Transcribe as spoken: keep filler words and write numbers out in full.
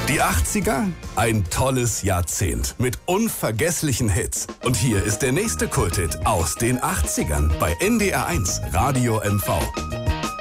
Die achtziger? Ein tolles Jahrzehnt mit unvergesslichen Hits. Und hier ist der nächste Kulthit aus den achtzigern bei N D R eins Radio M V.